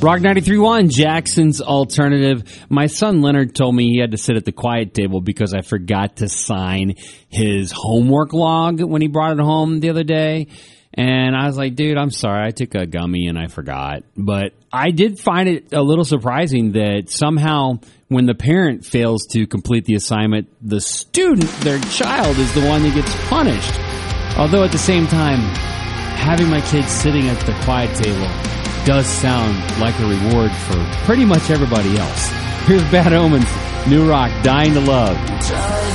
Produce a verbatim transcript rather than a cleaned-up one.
Rock ninety-three point one, Jackson's Alternative. My son Leonard told me he had to sit at the quiet table because I forgot to sign his homework log when he brought it home the other day. And I was like, dude, I'm sorry. I took a gummy and I forgot. But I did find it a little surprising that somehow when the parent fails to complete the assignment, the student, their child, is the one that gets punished. Although at the same time, having my kids sitting at the quiet table does sound like a reward for pretty much everybody else. Here's Bad Omens, New Rock, Dying to Love.